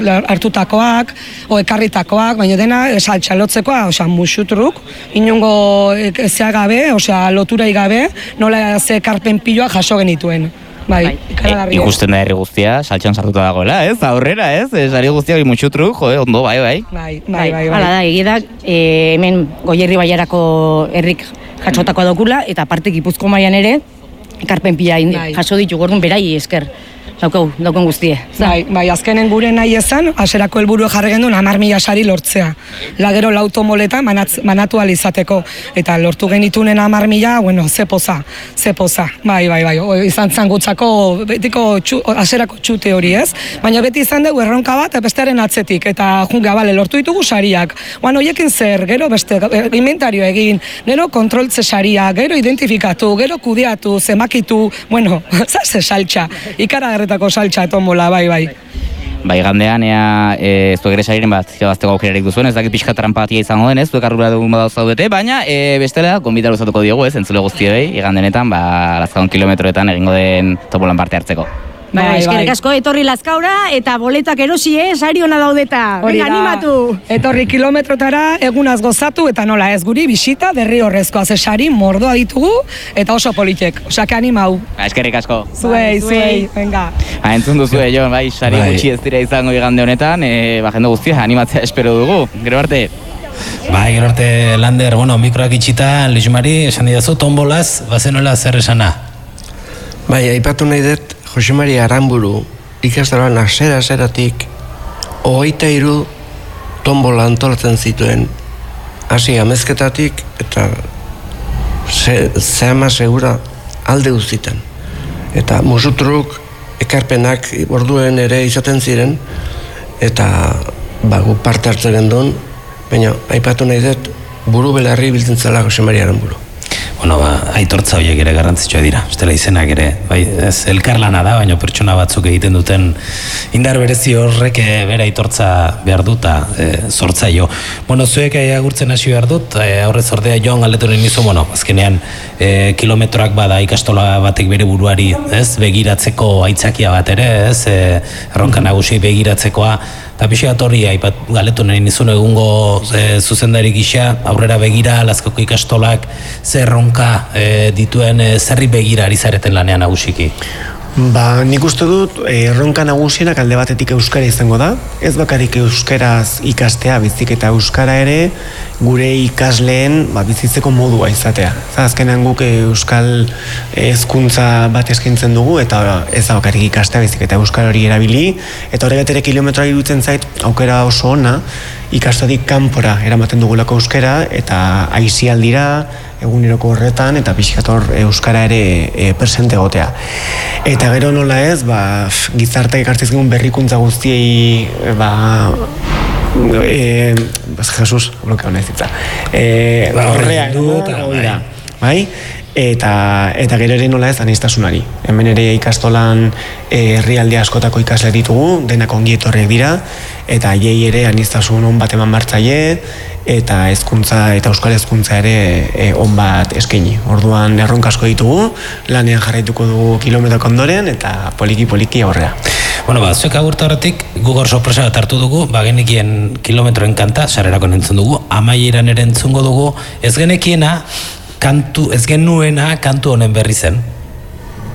hartutakoak, ekarritakoak, baina dena saltxalotzekoa, musutruk, inongo ezea gabe, loturai gabe, nola ze ekarpen piloa jaso genituen. Bai, ikusten da herri guztia, saltxan sartuta dagoela, ez? Aurrera, ez? Herri guztia musutruk, ondo, bai. Hala da, egia da, hemen Goierri Baiarako herrik jatsotako daukula, eta parte Gipuzko mailan ere, ekarpen pila jaso ditu, gordun berai esker. Dauken guztie. Bai, azkenen gure nahi ezan, hasierako helburu jarri gendun 10.000 sari lortzea. Lagero lautomoleta manatu alizateko. Eta lortu genitunen 10.000, bueno, ze poza. Bai. Izan zan gutzako, betiko hasierako txute hori ez. Baina beti izan dugu erronka bat, bestearen atzetik. Eta junga, lortu ditugu sariak. Horiekin zer, gero beste inventario egin, gero kontroltze saria, gero identifikatu, gero kudeatu, zemakitu, bueno, zase saltxa. Ikaragarretako saltxa tombola, bai. Bai, gandean, zuek ere sariren bat zibazteko aukerarik duzuen, ez dakit pixka trampatia izango den, zuek arrura dugun badau zaudete, baina bestela, gonbita luzatuko diogu, entzule guztioi, igandenetan, Lazkaon kilometroetan egingo den tombolan parte hartzeko. Eskerrik asko, etorri Lazkaora eta boletak erosi, sari ona daudeta. Venga, animatu. Etorri kilometrotara, egunaz gozatu eta nola ez guri bisita derrigorrezkoa, ze sari mordoa ditugu eta oso politek. Osake animau. Eskerrik asko. Zuei, venga. Entzun duzue, Jon, sari gutxi ez dira izango igande honetan, jende guztia animatzea espero dugu. Gero arte. Gero arte, Lander, mikroak itxita, Luismari, esan didazu, tombolaz, bazenola zer esana? Aipatu nahi dut, Jose Maria Aramburu ikastaroan hasieratik 23 tombola antolatzen zituen, hasi amezketatik eta zehama segura alde guztietan. Eta musutruk ekarpenak orduen ere izaten ziren, eta gu parte hartzen gendun, baina aipatu nahi dut buru belarri biltzen zela Jose Maria Aramburu. Aitortza horiek ere garrantzitsua dira, bestela izenak ere, ez elkarlana da, baina pertsona batzuk egiten duten indar berezi horrek bere aitortza behar dut, sortzaio. Zuek agurtzen hasi behar dut, aurrez ordea Jon galdeturen izu, azkenean kilometroak bada ikastola batek bere buruari, begiratzeko aitzakia bat ere, erronka nagusi begiratzekoa, eta pixeat hori galetu nahi nizun egungo zuzendari gisa, aurrera begira, Lazkako ikastolak zer erronka dituen zerri begira ari zareten lanean nagusiki? Nik uste dut erronka nagusienak alde batetik euskara izango da. Ez bakarik euskaraz ikastea, bizik eta euskara ere gure ikasleen bizitzeko modua izatea. Azkenean guk euskal hezkuntza bat eskaintzen dugu eta ez da bakarik ikastea, bizik eta euskara hori erabili. Eta horregat ere kilometroa iruditzen zait aukera oso ona ikastotik kanpora eramaten dugulako euskara eta aisialdira, eguneroko horretan eta pixkator euskara ere presente egotea. Eta gero nola ez, gizarteak ekartzizkigun berrikuntza guztiei Jesus, blokean ez ditza. Horrean dut, bai? Eta gero ere nola ez aniztasunari. Hemen ere ikastolan herrialde askotako ikasle ditugu, denak ongi etorriak dira, eta haiei ere aniztasun on bat eman martzaile, eta hezkuntza eta euskal hezkuntza ere on bat eskaini. Orduan erronka asko ditugu, lanean jarraituko dugu kilometrok ondoren eta poliki aurrera. Zuek agurta horretik, gugor sorpresa bat hartu dugu, genekien kilometroen kanta, sarerako entzun dugu, amaieran ere entzungo dugu, ez genekiena, ez genuena kantu honen berri zen.